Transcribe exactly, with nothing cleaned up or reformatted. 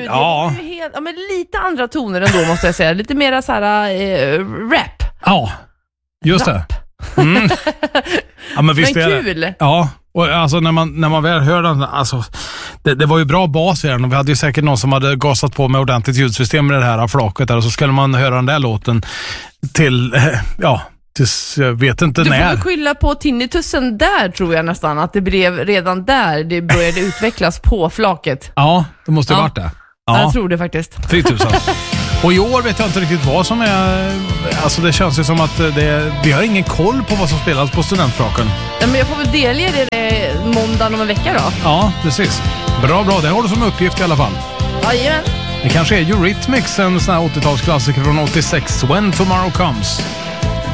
det Ja. var ju helt, ja, men lite andra toner ändå måste jag säga. Lite mer så här eh, rap. Ja, just Rap. det. Mm. Ja, men visst Men är det. kul. Ja, och alltså när man, när man väl hör den, alltså det, det var ju bra bas i den och vi hade ju säkert någon som hade gasat på med ordentligt ljudsystem med det här flaket där och så skulle man höra den där låten till, eh, ja, tills jag vet inte Du får när. väl skylla på tinnitussen där tror jag nästan, att det blev redan där det började utvecklas på flaket. Ja, det måste ju Ja. varit det. Ja. Ja, Jag tror det faktiskt. fy tusan. Och i år vet jag inte riktigt vad som är, alltså det känns ju som att det, vi har ingen koll på vad som spelas på studentflaken. Ja, men jag får väl delge det måndagen om en vecka då. Ja, precis. Bra, bra. Det har du som uppgift i alla fall. Jajamän. Det kanske är Eurythmics, en sån här åttiotalsklassiker från åttiosex, When Tomorrow Comes.